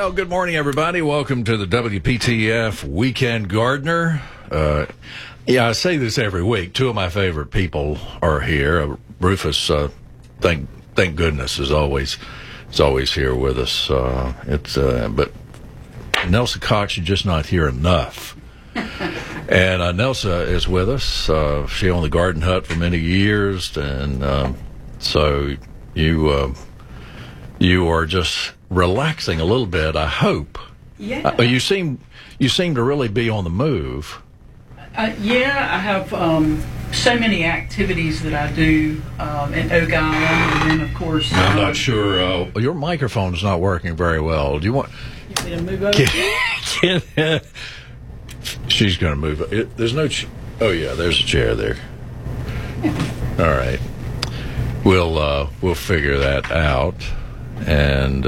Well, good morning, everybody. Welcome to the WPTF Weekend Gardener. I say this every week. Two of my favorite people are here. Rufus, thank goodness, is always here with us. But Nelsa Cox is just not here enough. And Nelsa is with us. She owned the Garden Hut for many years, and so you are just relaxing a little bit, I hope. Yeah. You seem to really be on the move. Yeah, I have so many activities that I do in Oak Island, and then of course I'm not sure. Your microphone's not working very well. Do you want? You want me to move over? She's going to move. There's no. Oh yeah, there's a chair there. All right. We'll figure that out, and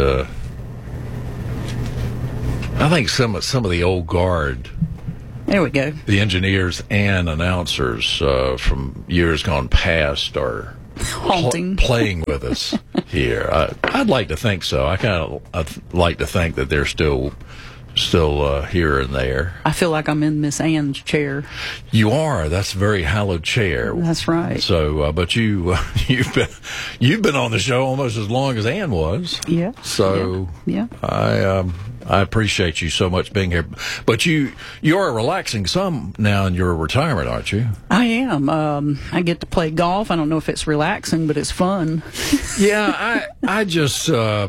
I think some of the old guard. There we go. The engineers and announcers from years gone past are haunting, playing with us here. I'd like to think so. I'd like to think that they're still here and there. I feel like I'm in Miss Ann's chair. You are. That's a very hallowed chair. That's right. So, but you've been on the show almost as long as Ann was. Yeah. So yeah. I appreciate you so much being here. But you are relaxing some now in your retirement, aren't you? I am. I get to play golf. I don't know if it's relaxing, but it's fun. Yeah, I just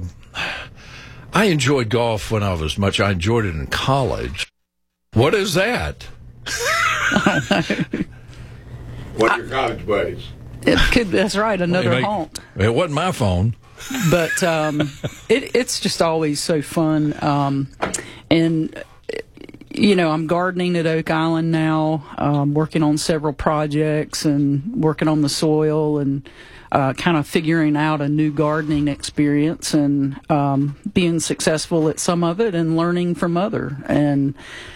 I enjoyed golf when I was much. I enjoyed it in college. What is that? I don't know. What are your college buddies? It could. That's right. Another honk. It wasn't my phone. But it's just always so fun. And, I'm gardening at Oak Island now, working on several projects and working on the soil and kind of figuring out a new gardening experience and being successful at some of it and learning from other. And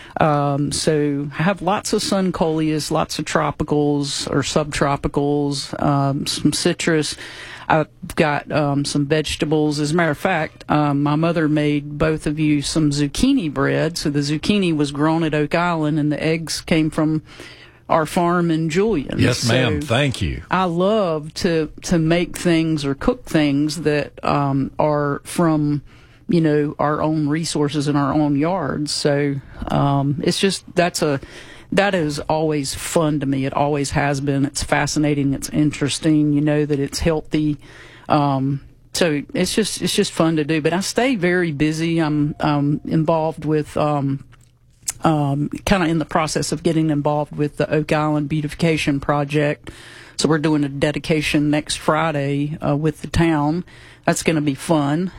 so I have lots of sun coleus, lots of tropicals or subtropicals, some citrus. I've got some vegetables. As a matter of fact, my mother made both of you some zucchini bread. So the zucchini was grown at Oak Island, and the eggs came from our farm in Julian. Yes, ma'am. Thank you. I love to make things or cook things that are from our own resources in our own yards. So it's just that is always fun to me. It always has been. It's fascinating. It's interesting. You know that it's healthy. So it's just fun to do. But I stay very busy. I'm involved with kind of in the process of getting involved with the Oak Island Beautification Project. So we're doing a dedication next Friday with the town. That's going to be fun.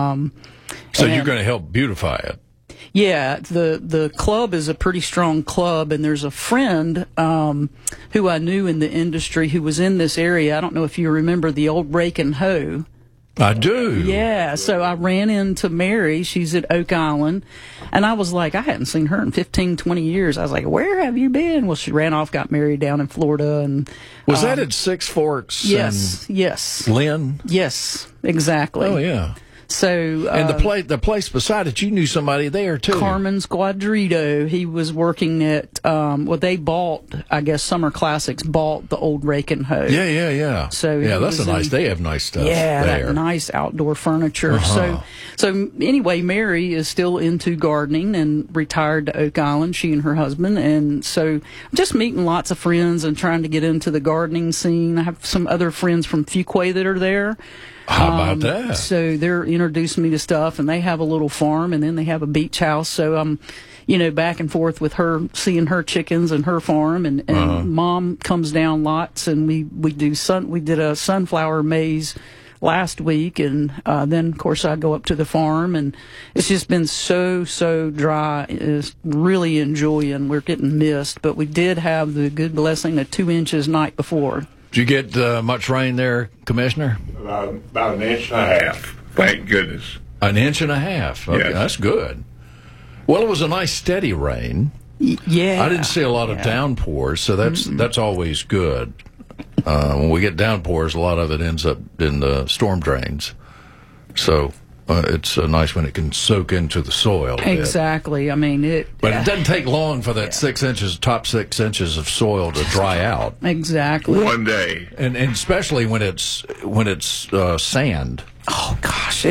So you're going to help beautify it. Yeah, the club is a pretty strong club, and there's a friend who I knew in the industry who was in this area. I don't know if you remember the old Rake and Hoe. I do. Yeah, so I ran into Mary. She's at Oak Island, and I was like, I hadn't seen her in 15, 20 years. I was like, where have you been? Well, she ran off, got married down in Florida. And was that at Six Forks? Yes. Lynn? Yes, exactly. Oh, yeah. So and the place beside it, you knew somebody there too. Carmen Squadrito. He was working at they bought, I guess, Summer Classics bought the old Rake and Hoe. Yeah. So yeah, that's a nice. They have nice stuff. Yeah, there. That nice outdoor furniture. So anyway, Mary is still into gardening and retired to Oak Island. She and her husband, and so I'm just meeting lots of friends and trying to get into the gardening scene. I have some other friends from Fuquay that are there. How about that? So they're introducing me to stuff, and they have a little farm, and then they have a beach house. So I'm, back and forth with her, seeing her chickens and her farm, and Mom comes down lots, and we did a sunflower maze last week, and then of course I go up to the farm, and it's just been so dry. It's really enjoying. We're getting mist, but we did have the good blessing of 2 inches night before. Did you get much rain there, Commissioner? About 1.5 inches. Thank goodness. 1.5 inches? Okay, yes. That's good. Well, it was a nice steady rain. Yeah. I didn't see a lot of downpours, so that's always good. When we get downpours, a lot of it ends up in the storm drains. So It's nice when it can soak into the soil. Exactly. I mean, But it doesn't take long for that top 6 inches of soil to dry out. Exactly. One day. And especially when it's sand. Oh gosh,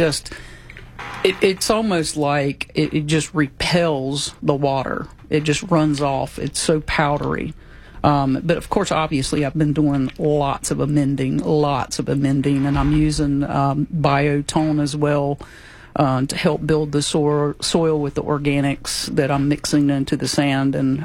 it's almost like it just repels the water. It just runs off. It's so powdery. But of course, obviously, I've been doing lots of amending, and I'm using Biotone as well to help build the soil with the organics that I'm mixing into the sand, and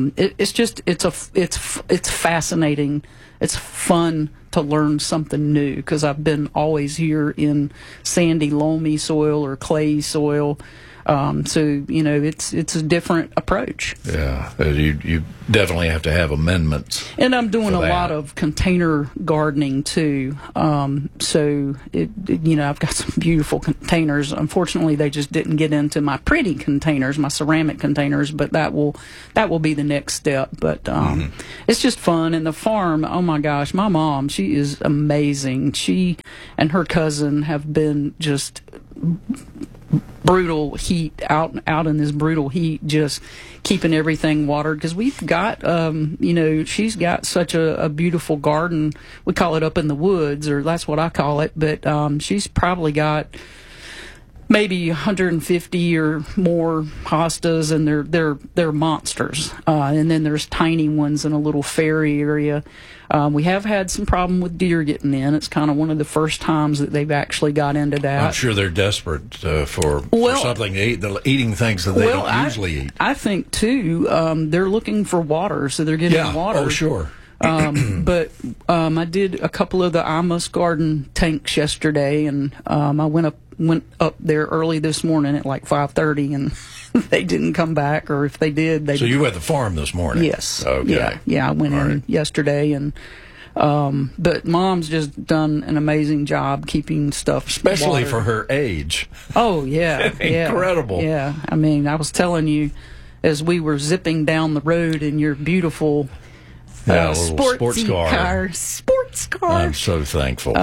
it's fascinating. It's fun to learn something new because I've been always here in sandy, loamy soil or clay soil. So it's a different approach. Yeah, you definitely have to have amendments. And I'm doing a lot of container gardening too. So I've got some beautiful containers. Unfortunately, they just didn't get into my pretty containers, my ceramic containers. But that will be the next step. But it's just fun. And the farm, oh my gosh, my mom, she is amazing. She and her cousin have been just brutal heat out in this brutal heat, just keeping everything watered because we've got she's got such a beautiful garden. We call it up in the woods, or that's what I call it, but she's probably got maybe 150 or more hostas, and they're monsters. And then there's tiny ones in a little fairy area. We have had some problem with deer getting in. It's kind of one of the first times that they've actually got into that. I'm sure they're desperate for something to eat. They're eating things that they don't usually eat. I think, too, they're looking for water, so they're getting water. Oh, sure. But I did a couple of the Imus garden tanks yesterday, and I went up there early this morning at like 5:30, and they didn't come back, or if they did, they. So you were at the farm this morning? Yes. Okay. Yeah. I went in yesterday, and but Mom's just done an amazing job keeping stuff, especially watered. for her age. Oh yeah, Incredible. Yeah, I mean, I was telling you as we were zipping down the road in your beautiful. Sports car. I'm so thankful.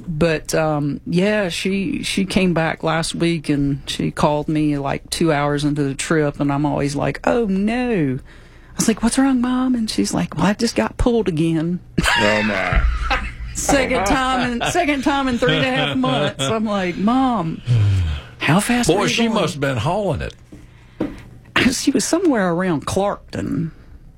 She came back last week and she called me like 2 hours into the trip, and I'm always like, oh no. I was like, what's wrong, Mom? And she's like, well, I just got pulled again. Oh my. Second time in 3.5 months. I'm like, Mom, how fast? Boy, she must have been hauling it. She was somewhere around Clarkton.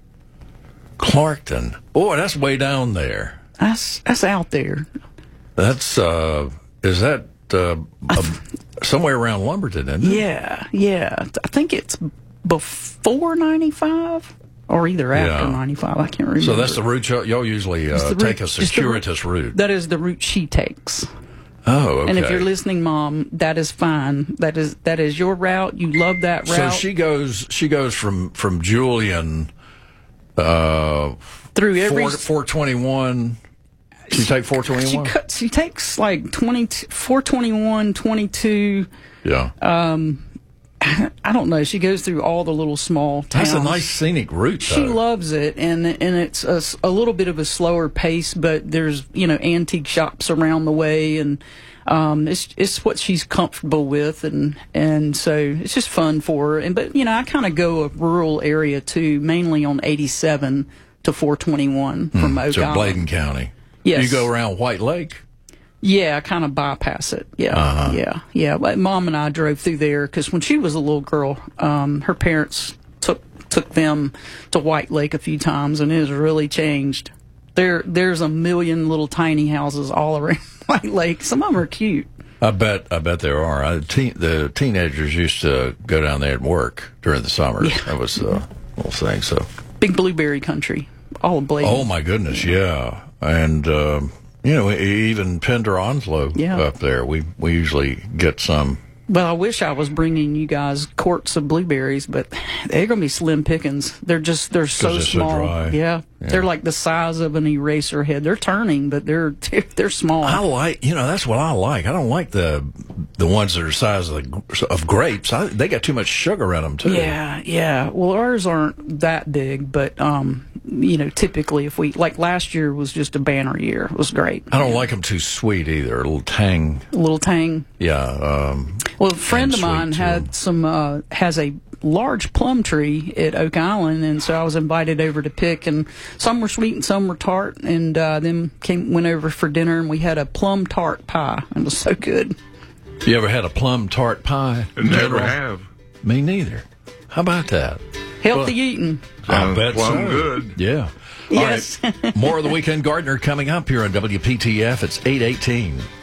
Boy, that's way down there. That's out there. That's is that somewhere around Lumberton, isn't it? Yeah. I think it's before 95 or either after 95. I can't remember. So that's the route y'all usually take a circuitous route. That is the route she takes. Oh, okay. And if you're listening, Mom, that is fine. That is your route. You love that route. So she goes from Julian. Through every 421. She take 421. She takes like 421, 22. Yeah. I don't know. She goes through all the little small towns. That's a nice scenic route, though. She loves it, and it's a little bit of a slower pace, but there's antique shops around the way, and it's what she's comfortable with, and so it's just fun for her. But I kind of go a rural area too, mainly on 87 to 421 from Oak so Island. Bladen County. Yes. You go around White Lake. Yeah, I kind of bypass it. Yeah, yeah. But Mom and I drove through there because when she was a little girl, her parents took them to White Lake a few times, and it has really changed. There's a million little tiny houses all around White Lake. Some of them are cute. I bet there are. The teenagers used to go down there and work during the summers. Yeah. That was the whole thing. So big blueberry country, all ablaze. Oh my goodness, yeah, and. Even Pender Onslow up there, we usually get some. Well, I wish I was bringing you guys quarts of blueberries, but they're going to be slim pickings. They're so small. So dry. Yeah, they're like the size of an eraser head. They're turning, but they're small. I like, that's what I like. I don't like the ones that are the size of grapes. they got too much sugar in them too. Yeah. Well, ours aren't that big, but typically if we, like last year was just a banner year. It was great. I don't like them too sweet either. A little tang. A little tang. Yeah. Well, a friend of sweet mine too. has a large plum tree at Oak Island, and so I was invited over to pick, and some were sweet and some were tart, and then went over for dinner, and we had a plum tart pie. It was so good. You ever had a plum tart pie? Never have. Me neither. How about that? Healthy eating. I bet plum so. good. Yeah. Yes. All right. More of the Weekend Gardener coming up here on WPTF. It's 8:18.